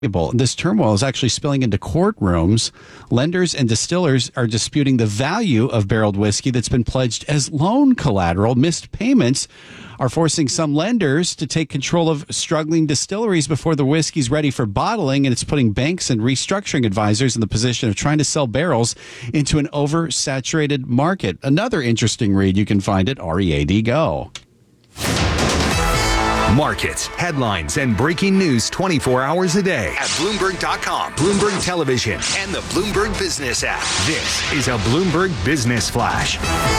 This turmoil is actually spilling into courtrooms. Lenders and distillers are disputing the value of barreled whiskey that's been pledged as loan collateral. Missed payments are forcing some lenders to take control of struggling distilleries before the whiskey's ready for bottling, and it's putting banks and restructuring advisors in the position of trying to sell barrels into an oversaturated market. Another interesting read you can find at READ Go. Markets, headlines, and breaking news 24 hours a day at Bloomberg.com, Bloomberg Television, and the Bloomberg Business app. This is a Bloomberg Business Flash.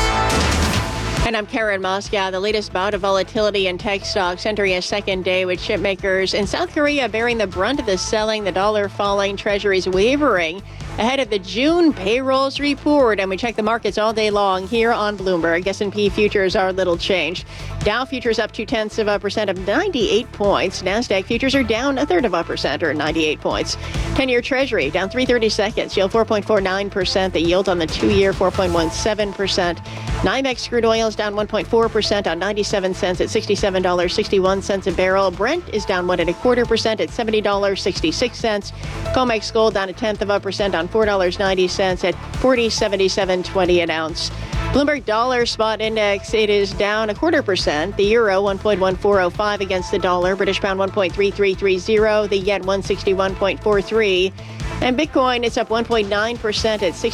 And I'm Karen Moscow. The latest bout of volatility in tech stocks entering a second day with chip makers in South Korea bearing the brunt of the selling, the dollar falling, treasuries wavering ahead of the June payrolls report. And we check the markets all day long here on Bloomberg. S&P futures are little changed. Dow futures up 0.2% of 98 points. NASDAQ futures are down 0.33% or 98 points. 10-year Treasury down 3/32, yield 4.49%. The yield on the 2-year 4.17%. NYMEX crude oil is down 1.4% on 97 cents at $67.61 a barrel. Brent is down 1.25% at $70.66. COMEX gold down 0.1% on $4.90 at $40.7720 an ounce. Bloomberg Dollar Spot Index, it is down 0.25%. The euro 1.1405 against the dollar. British pound 1.3330. The yen 161.43. And Bitcoin, it's up 1.9% at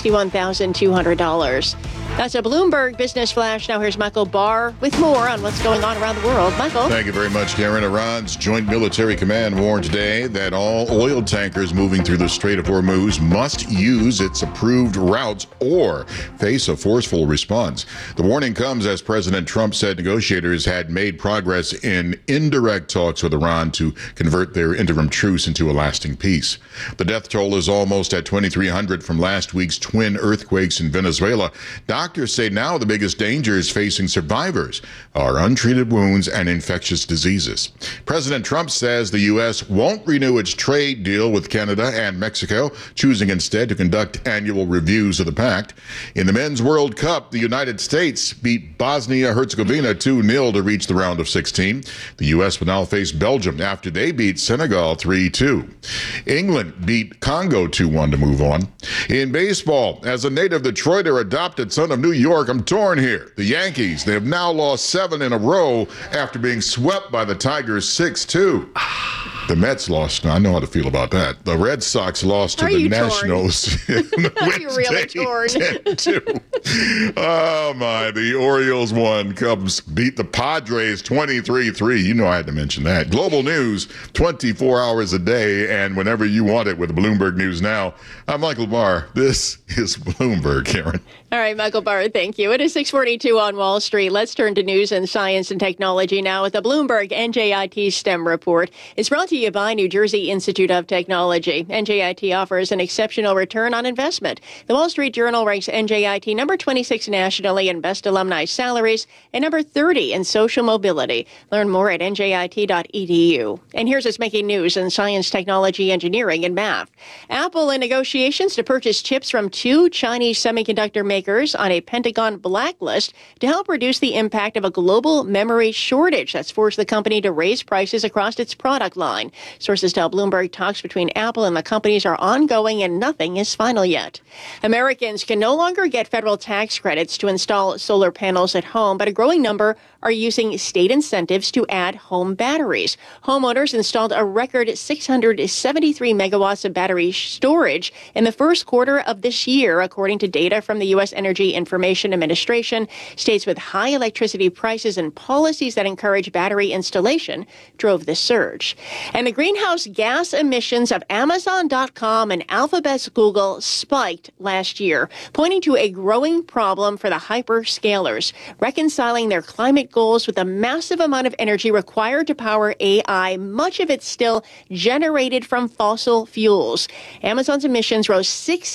$61,200. That's a Bloomberg Business Flash. Now here's Michael Barr with more on what's going on around the world. Michael. Thank you very much, Karen. Iran's Joint Military Command warned today that all oil tankers moving through the Strait of Hormuz must use its approved routes or face a forceful response. The warning comes as President Trump said negotiators had made progress in indirect talks with Iran to convert their interim truce into a lasting peace. The death toll is almost at 2,300 from last week's twin earthquakes in Venezuela. Doctors say now the biggest dangers facing survivors are untreated wounds and infectious diseases. President Trump says the U.S. won't renew its trade deal with Canada and Mexico, choosing instead to conduct annual reviews of the pact. In the Men's World Cup, the United States beat Bosnia-Herzegovina 2-0 to reach the round of 16. The U.S. will now face Belgium after they beat Senegal 3-2. England beat Congo 2-1 to move on. In baseball, as a native Detroiter adopted son of New York, I'm torn here. The Yankees, they have now lost 7 in a row after being swept by the Tigers 6-2. The Mets lost. I know how to feel about that. The Red Sox lost to the Nationals. Are you really torn? 10-2. Oh, my. The Orioles won. Cubs beat the Padres 23-3. You know I had to mention that. Global news 24 hours a day and whenever you want it with Bloomberg News Now. I'm Michael Barr. This is Bloomberg, Karen. All right, Michael Barr, thank you. It is 6:42 on Wall Street. Let's turn to news and science and technology now with the Bloomberg NJIT STEM report. It's brought to you by New Jersey Institute of Technology. NJIT offers an exceptional return on investment. The Wall Street Journal ranks NJIT number 26 nationally in best alumni salaries and number 30 in social mobility. Learn more at njit.edu. And here's what's making news in science, technology, engineering, and math. Apple in negotiations to purchase chips from 2 Chinese semiconductor makers on a Pentagon blacklist to help reduce the impact of a global memory shortage that's forced the company to raise prices across its product line. Sources tell Bloomberg talks between Apple and the companies are ongoing and nothing is final yet. Americans can no longer get federal tax credits to install solar panels at home, but a growing number are using state incentives to add home batteries. Homeowners installed a record 673 megawatts of battery storage in the first quarter of this year, according to data from the U.S. Energy Information Administration. States with high electricity prices and policies that encourage battery installation drove this surge. And the greenhouse gas emissions of Amazon.com and Alphabet's Google spiked last year, pointing to a growing problem for the hyperscalers, reconciling their climate goals with the massive amount of energy required to power AI, much of it still generated from fossil fuels. Amazon's emissions rose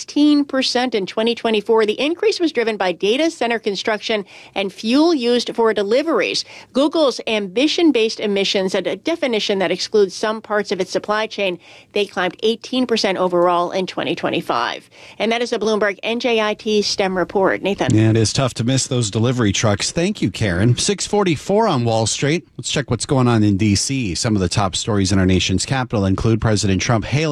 16% in 2024. The increase was driven by data center construction and fuel used for deliveries. Google's ambition-based emissions, a definition that excludes some some parts of its supply chain. They climbed 18% overall in 2025. And that is a Bloomberg NJIT STEM report. Nathan. Yeah, it is tough to miss those delivery trucks. Thank you, Karen. 644 on Wall Street. Let's check what's going on in D.C. Some of the top stories in our nation's capital include President Trump hailing